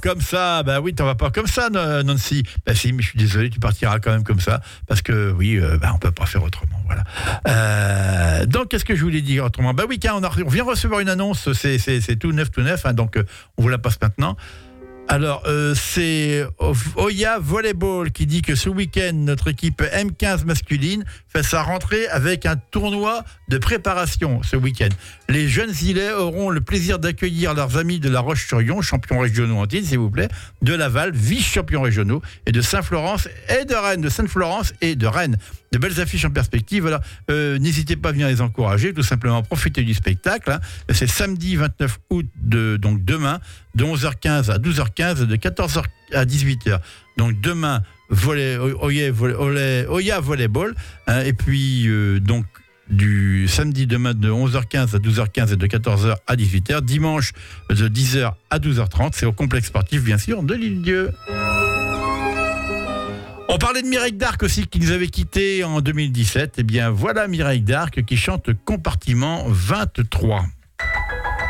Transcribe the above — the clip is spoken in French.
Comme ça, bah oui, t'en vas pas comme ça, Nancy. Bah si, mais je suis désolé, tu partiras quand même comme ça, parce que oui, on peut pas faire autrement, voilà. Donc, qu'est-ce que je voulais dire autrement ? Bah oui, on vient recevoir une annonce, c'est tout neuf, hein, donc on vous la passe maintenant. Alors, c'est Oya Volleyball qui dit que ce week-end, notre équipe M15 masculine fait sa rentrée avec un tournoi de préparation ce week-end. Les jeunes Ilets auront le plaisir d'accueillir leurs amis de La Roche-sur-Yon, champions régionaux en titre, s'il vous plaît, de Laval, vice-champions régionaux, et de Saint-Florence et de Rennes, de Sainte-Florence et de Rennes. De belles affiches en perspective. Voilà. N'hésitez pas à venir les encourager, tout simplement profiter du spectacle. Hein. C'est samedi 29 août, donc demain, de 11h15 à 12h15, de 14h à 18h. Donc demain, Oya Volleyball. Hein, et puis, donc, du samedi demain de 11h15 à 12h15 et de 14h à 18h. Dimanche de 10h à 12h30. C'est au complexe sportif, bien sûr, de l'Île-Dieu. On parlait de Mireille Darc aussi, qui nous avait quittés en 2017. Eh bien, voilà Mireille Darc qui chante Compartiment 23.